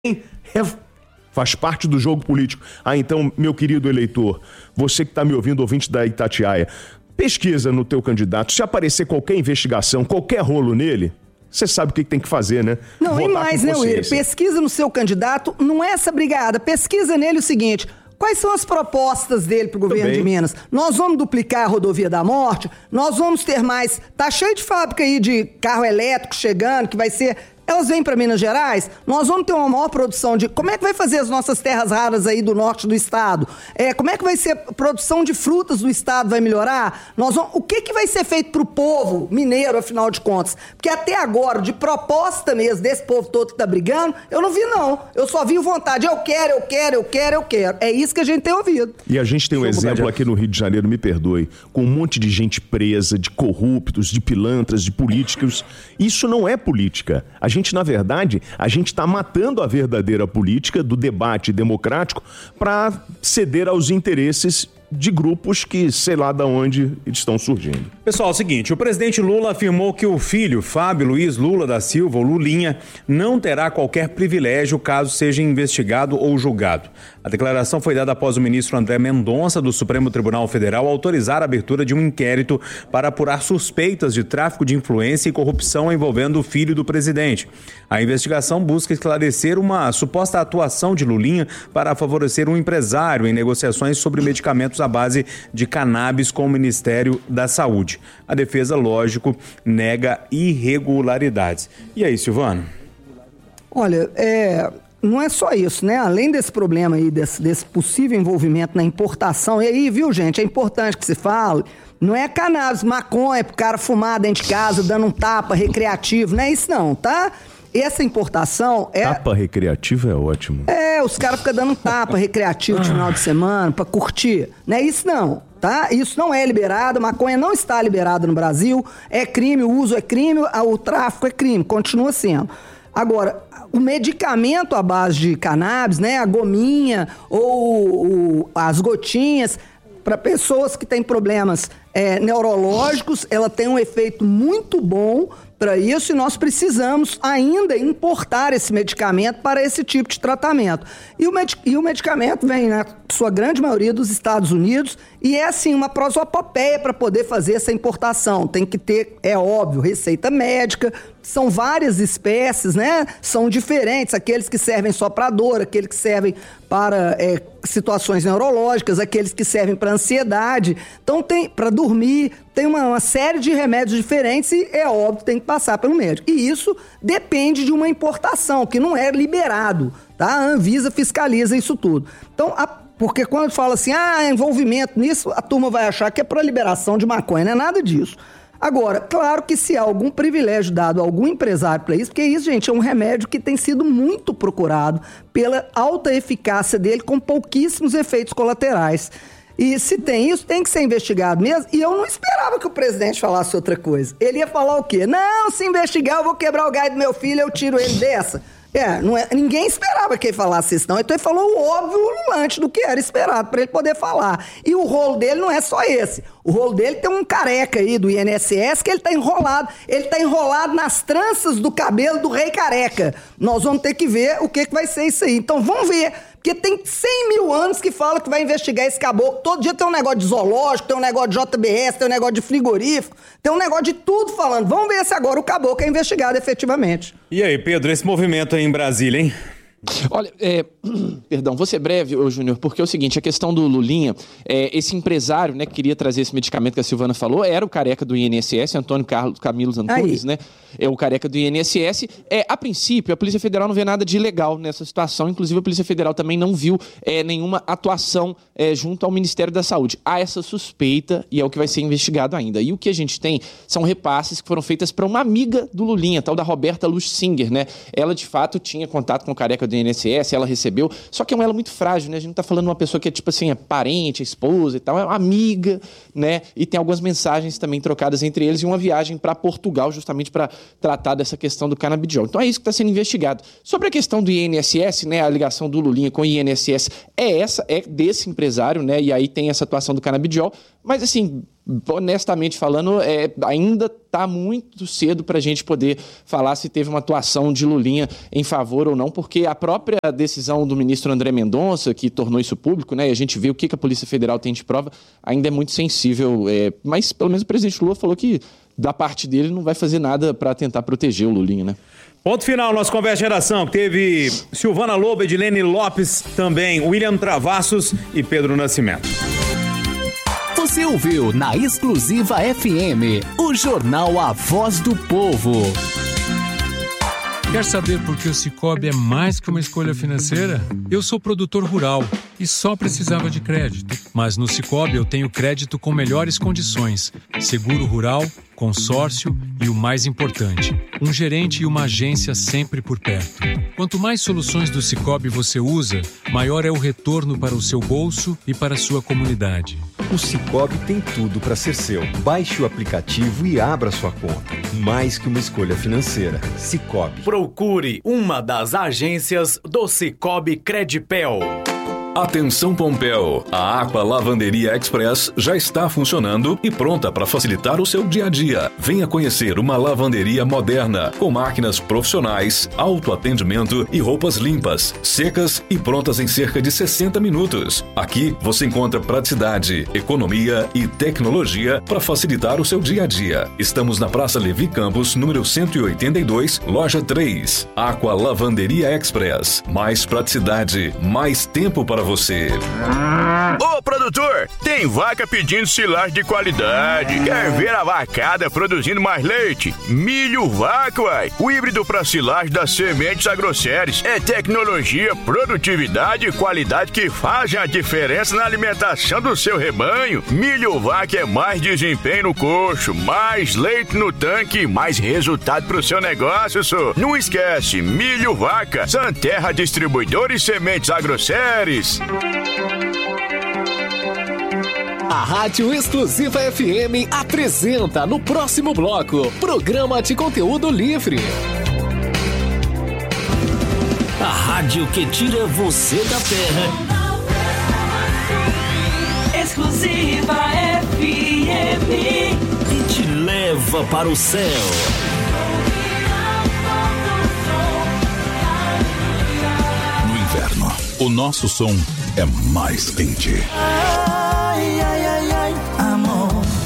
Faz parte do jogo político. Então, meu querido eleitor, você que está me ouvindo, ouvinte da Itatiaia, pesquisa no teu candidato. Se aparecer qualquer investigação, qualquer rolo nele, você sabe o que tem que fazer, né? Não, e mais, né, William? Pesquisa no seu candidato, não é essa brigada. Pesquisa nele o seguinte: quais são as propostas dele para o governo de Minas? Nós vamos duplicar a rodovia da morte, nós vamos ter mais... Tá cheio de fábrica aí de carro elétrico chegando, que vai ser... Elas vêm para Minas Gerais, nós vamos ter uma maior produção de... Como é que vai fazer as nossas terras raras aí do norte do estado? Como é que vai ser a produção de frutas do estado? Vai melhorar? O que vai ser feito para o povo mineiro, afinal de contas? Porque até agora, de proposta mesmo, desse povo todo que está brigando, eu não vi, não. Eu só vi vontade. Eu quero. É isso que a gente tem ouvido. E a gente tem um exemplo aqui no Rio de Janeiro, me perdoe, com um monte de gente presa, de corruptos, de pilantras, de políticos. Isso não é política. Na verdade, a gente está matando a verdadeira política do debate democrático para ceder aos interesses de grupos que sei lá de onde estão surgindo. Pessoal, é o seguinte, o presidente Lula afirmou que o filho, Fábio Luiz Lula da Silva, o Lulinha, não terá qualquer privilégio caso seja investigado ou julgado. A declaração foi dada após o ministro André Mendonça, do Supremo Tribunal Federal, autorizar a abertura de um inquérito para apurar suspeitas de tráfico de influência e corrupção envolvendo o filho do presidente. A investigação busca esclarecer uma suposta atuação de Lulinha para favorecer um empresário em negociações sobre medicamentos à base de cannabis com o Ministério da Saúde. A defesa, lógico, nega irregularidades. E aí, Silvano? Olha, não é só isso, né? Além desse problema aí, desse possível envolvimento na importação, e aí, viu, gente, é importante que se fale, não é cannabis, maconha pro cara fumar dentro de casa, dando um tapa recreativo, não é isso não, tá? Essa importação é... Tapa recreativo é ótimo. Os caras ficam dando tapa recreativo no final de semana pra curtir. Não é isso não, tá? Isso não é liberado, maconha não está liberada no Brasil, é crime, o uso é crime, o tráfico é crime, continua sendo. Agora, o medicamento à base de cannabis, né, a gominha ou as gotinhas, para pessoas que têm problemas neurológicos, ela tem um efeito muito bom para isso e nós precisamos ainda importar esse medicamento para esse tipo de tratamento. E o medicamento vem, na sua grande maioria, dos Estados Unidos e é, assim, uma prosopopeia para poder fazer essa importação. Tem que ter, é óbvio, receita médica, são várias espécies, né? São diferentes, aqueles que servem só para dor, aqueles que servem para situações neurológicas, aqueles que servem para ansiedade. Então, tem para dormir, tem uma série de remédios diferentes e é óbvio que tem que passar pelo médico. E isso depende de uma importação, que não é liberado, tá? A Anvisa fiscaliza isso tudo. Então, porque quando fala assim, envolvimento nisso, a turma vai achar que é para liberação de maconha, não é nada disso. Agora, claro que se há algum privilégio dado a algum empresário para isso, porque isso, gente, é um remédio que tem sido muito procurado pela alta eficácia dele, com pouquíssimos efeitos colaterais. E se tem isso, tem que ser investigado mesmo. E eu não esperava que o presidente falasse outra coisa. Ele ia falar o quê? Não, se investigar, eu vou quebrar o gás do meu filho, eu tiro ele dessa. Ninguém esperava que ele falasse isso, não. Então ele falou o óbvio ululante do que era esperado para ele poder falar. E o rolo dele não é só esse. O rolo dele tem um careca aí do INSS que ele tá enrolado. Ele tá enrolado nas tranças do cabelo do rei careca. Nós vamos ter que ver o que vai ser isso aí. Então vamos ver. Porque tem 100 mil anos que fala que vai investigar esse caboclo. Todo dia tem um negócio de zoológico, tem um negócio de JBS, tem um negócio de frigorífico, tem um negócio de tudo falando. Vamos ver se agora o caboclo é investigado efetivamente. E aí, Pedro, esse movimento aí em Brasília, hein? Olha, perdão, vou ser breve, Júnior, porque é o seguinte, a questão do Lulinha, esse empresário, né, que queria trazer esse medicamento que a Silvana falou, era o careca do INSS, Antônio Camilo Antunes, né, é o careca do INSS. A princípio, a Polícia Federal não vê nada de ilegal nessa situação, inclusive a Polícia Federal também não viu nenhuma atuação junto ao Ministério da Saúde. Há essa suspeita e é o que vai ser investigado ainda. E o que a gente tem são repasses que foram feitas para uma amiga do Lulinha, tal da Roberta Lussinger, né, ela de fato tinha contato com o careca do INSS, ela recebeu, só que é um elo muito frágil, né? A gente não tá falando de uma pessoa que é tipo assim, é parente, é esposa e tal, é uma amiga, né? E tem algumas mensagens também trocadas entre eles e uma viagem para Portugal justamente para tratar dessa questão do canabidiol. Então é isso que está sendo investigado. Sobre a questão do INSS, né? A ligação do Lulinha com o INSS é desse empresário, né? E aí tem essa atuação do canabidiol, mas assim, honestamente falando, ainda está muito cedo para a gente poder falar se teve uma atuação de Lulinha em favor ou não, porque a própria decisão do ministro André Mendonça, que tornou isso público, né, e a gente vê o que a Polícia Federal tem de prova, ainda é muito sensível. Mas pelo menos o presidente Lula falou que da parte dele não vai fazer nada para tentar proteger o Lulinha, né? Ponto final, nosso Conversa de Geração, que teve Silvana Lobo, Edilene Lopes, também William Travassos e Pedro Nascimento. Você ouviu na Exclusiva FM, o jornal A Voz do Povo. Quer saber por que o Sicoob é mais que uma escolha financeira? Eu sou produtor rural e só precisava de crédito. Mas no Sicoob eu tenho crédito com melhores condições, seguro rural, consórcio e o mais importante, um gerente e uma agência sempre por perto. Quanto mais soluções do Sicoob você usa, maior é o retorno para o seu bolso e para a sua comunidade. O Sicoob tem tudo para ser seu. Baixe o aplicativo e abra sua conta. Mais que uma escolha financeira. Sicoob. Procure uma das agências do Sicoob Credipel. Atenção Pompéu, a Aqua Lavanderia Express já está funcionando e pronta para facilitar o seu dia a dia. Venha conhecer uma lavanderia moderna, com máquinas profissionais, autoatendimento e roupas limpas, secas e prontas em cerca de 60 minutos. Aqui você encontra praticidade, economia e tecnologia para facilitar o seu dia a dia. Estamos na Praça Levi Campos, número 182, loja 3. Aqua Lavanderia Express. Mais praticidade, mais tempo para você. Ô produtor, tem vaca pedindo silagem de qualidade. Quer ver a vacada produzindo mais leite? Milho Vaca, uai. O híbrido para silagem das Sementes Agroceres. É tecnologia, produtividade e qualidade que fazem a diferença na alimentação do seu rebanho. Milho Vaca é mais desempenho no coxo, mais leite no tanque, mais resultado pro seu negócio, só. Não esquece, Milho Vaca, Santerra Distribuidora e Sementes Agroceres. A Rádio Exclusiva FM apresenta no próximo bloco programa de conteúdo livre. A rádio que tira você da terra. Exclusiva FM e te leva para o céu. No inverno, o nosso som é mais quente. Ai, ai, ai, ai, amor.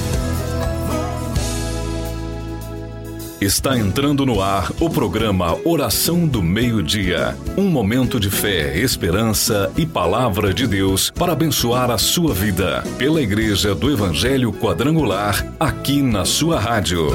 Está entrando no ar o programa Oração do Meio-Dia. Um momento de fé, esperança e palavra de Deus para abençoar a sua vida. Pela Igreja do Evangelho Quadrangular, aqui na sua rádio.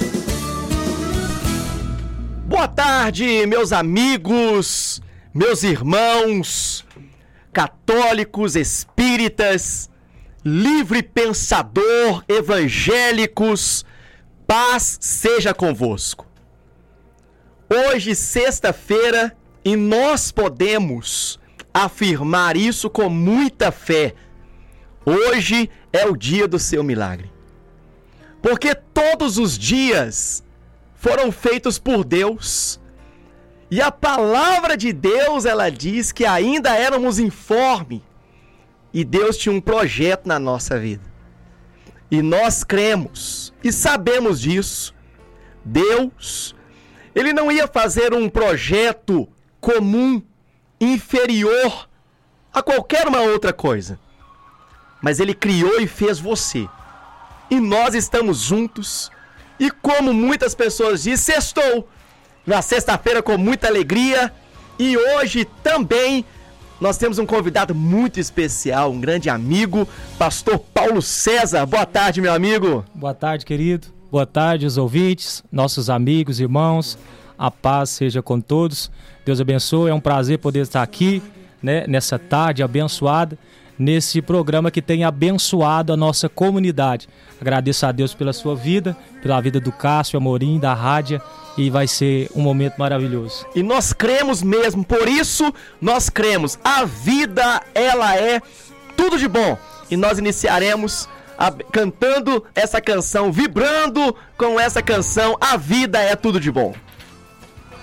Boa tarde, meus amigos, meus irmãos, católicos, espíritas, livre pensador, evangélicos, paz seja convosco. Hoje, sexta-feira, e nós podemos afirmar isso com muita fé. Hoje é o dia do seu milagre. Porque todos os dias foram feitos por Deus. E a palavra de Deus, ela diz que ainda éramos informes. E Deus tinha um projeto na nossa vida. E nós cremos e sabemos disso. Deus, Ele não ia fazer um projeto comum, inferior a qualquer uma outra coisa. Mas Ele criou e fez você. E nós estamos juntos. E como muitas pessoas dizem, sextou. Na sexta-feira com muita alegria. E hoje também nós temos um convidado muito especial, um grande amigo, pastor Paulo César. Boa tarde, meu amigo. Boa tarde, querido. Boa tarde, os ouvintes, nossos amigos, irmãos. A paz seja com todos. Deus abençoe. É um prazer poder estar aqui, né, nessa tarde abençoada, nesse programa que tem abençoado a nossa comunidade. Agradeço a Deus pela sua vida, pela vida do Cássio Amorim, da rádio, e vai ser um momento maravilhoso. E nós cremos mesmo, por isso nós cremos. A vida, ela é tudo de bom. E nós iniciaremos cantando essa canção, vibrando com essa canção, A Vida é Tudo de Bom.